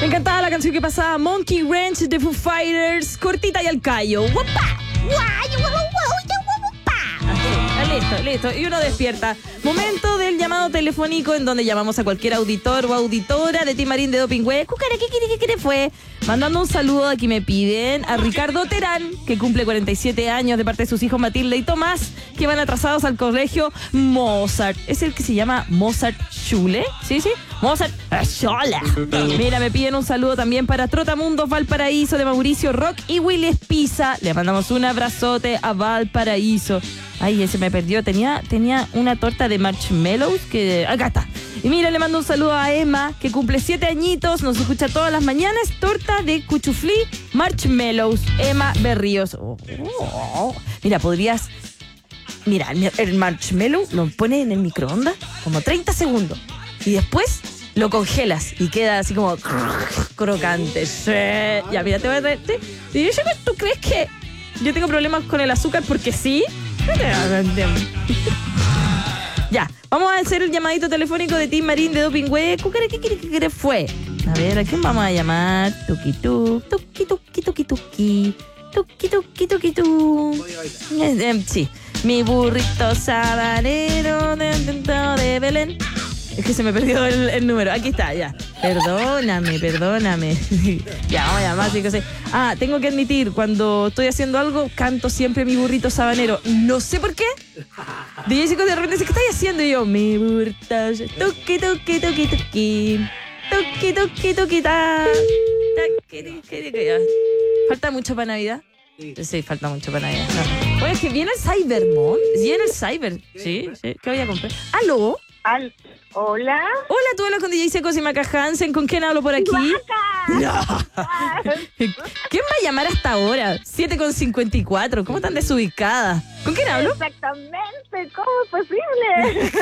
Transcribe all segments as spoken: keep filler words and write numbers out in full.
encantaba la canción que pasaba, Monkey Ranch de Foo Fighters, cortita y al callo. ¡Guapa! Listo, listo. Y uno despierta. Momento del llamado telefónico en donde llamamos a cualquier auditor o auditora de Team Marín de Doping Web. Cucara, ¿qué quiere, qué quiere fue? Mandando un saludo, aquí me piden, a Ricardo Terán, que cumple cuarenta y siete años, de parte de sus hijos Matilde y Tomás, que van atrasados al colegio Mozart. ¿Es el que se llama Mozart Schule? ¿Sí, sí? Mozart Schola. Mira, me piden un saludo también para Trotamundos Valparaíso, de Mauricio Rock y Willy Espiza. Le mandamos un abrazote a Valparaíso. Ay, ese me perdió. Tenía, tenía una torta de marshmallows que... Acá está. Y mira, le mando un saludo a Emma, que cumple siete añitos, nos escucha todas las mañanas. Torta de cuchuflí, marshmallows. Emma Berríos. Oh, oh. Mira, podrías... Mira, el marshmallow lo pones en el microondas como treinta segundos. Y después lo congelas y queda así como crocante. Sí. Ya, mira, te voy a traer... ¿Sí? ¿Tú crees que yo tengo problemas con el azúcar porque sí? Ya, vamos a hacer el llamadito telefónico de Team Marín de Doping Web. ¿Qué quiere que quiere fue? A ver, ¿a quién vamos a llamar? Tuki tu, tuki tuki tuki tuki, tuki tuki tuki tu. Sí, mi burrito sabanero de, de Belén. Es que se me perdió el, el número. Aquí está, ya. Perdóname, perdóname. Ya, vamos a llamar, así que sé. Ah, tengo que admitir, cuando estoy haciendo algo, canto siempre mi burrito sabanero. No sé por qué. D J Chico de repente dice, ¿qué estáis haciendo? Y yo, mi burrito, tuki, tuki, tuki, tuki. Tuki, tuki, tuki, ta. Tuki, tuki, tuki. ¿Falta mucho para Navidad? Sí, falta mucho para Navidad. No. Oye, es que viene el Cybermon. Viene el Cyber. Sí, sí. ¿Qué voy a comprar? ¿Aló? Al, hola. Hola, tú hablas con D J Secos y Maca Hansen. ¿Con quién hablo por aquí? No. ¿Quién va a llamar hasta ahora? siete con cincuenta y cuatro. ¿Cómo tan desubicada? ¿Con quién hablo? Exactamente. ¿Cómo es posible?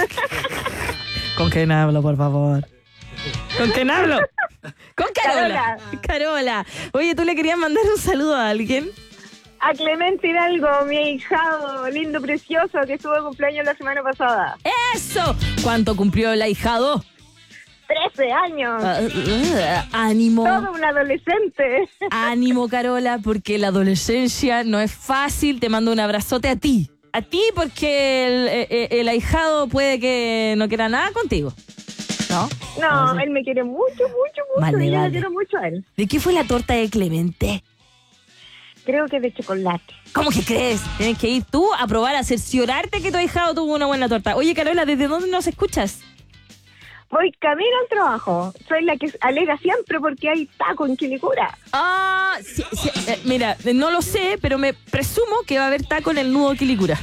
¿Con quién hablo, por favor? ¿Con quién hablo? Con Carola. Carola. Carola. Oye, ¿tú le querías mandar un saludo a alguien? A Clemente Hidalgo, mi ahijado lindo, precioso, que estuvo de cumpleaños la semana pasada. ¡Eso! ¿Cuánto cumplió el ahijado? trece años. Uh, uh, ánimo. Todo un adolescente. Ánimo, Carola, porque la adolescencia no es fácil. Te mando un abrazote a ti. A ti porque el, el, el ahijado puede que no quiera nada contigo. ¿No? No, no, él me quiere mucho, mucho, mucho. Vale, y yo vale. le quiero mucho a él. ¿De qué fue la torta de Clemente? Creo que de chocolate. ¿Cómo que crees? Tienes que ir tú a probar, a cerciorarte que tu ahijado tuvo una buena torta. Oye, Carola, ¿desde dónde nos escuchas? Voy camino al trabajo. Soy la que alega siempre porque hay taco en Quilicura. Ah, sí, sí, eh, mira, no lo sé, pero me presumo que va a haber taco en el nudo Quilicura.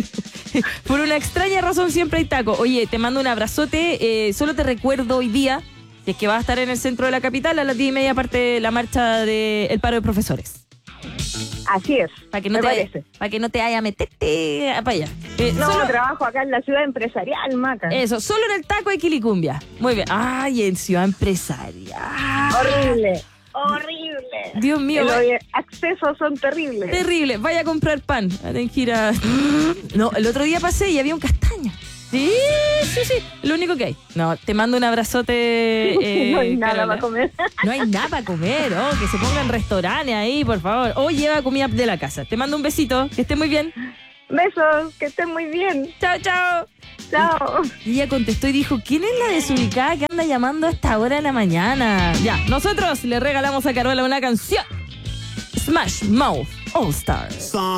Por una extraña razón siempre hay taco. Oye, te mando un abrazote. Eh, solo te recuerdo hoy día que es que vas a estar en el centro de la capital a las diez y media, parte de la marcha del paro de profesores. Así es, Para que no me te parece. para que no te vaya a meterte para allá. Eh, No, solo- trabajo acá en la ciudad empresarial, Maca. Eso, solo en el taco de Quilicumbia. Muy bien. Ay, en Ciudad Empresaria. Horrible, horrible. Dios mío. Los va- accesos son terribles. Terrible. Vaya a comprar pan. Tienes que ir a... No, el otro día pasé y había un castaña. Sí, sí, sí. Lo único que hay. No, te mando un abrazote. Eh, no hay nada Carola. para comer. No hay nada para comer, oh, que se pongan restaurantes ahí, por favor. O lleva comida de la casa. Te mando un besito. Que esté muy bien. Besos, que estén muy bien. Chao, chao. Chao. Y ella contestó y dijo, ¿quién es la desubicada que anda llamando a esta hora de la mañana? Ya, nosotros le regalamos a Carola una canción. Smash Mouth All Stars.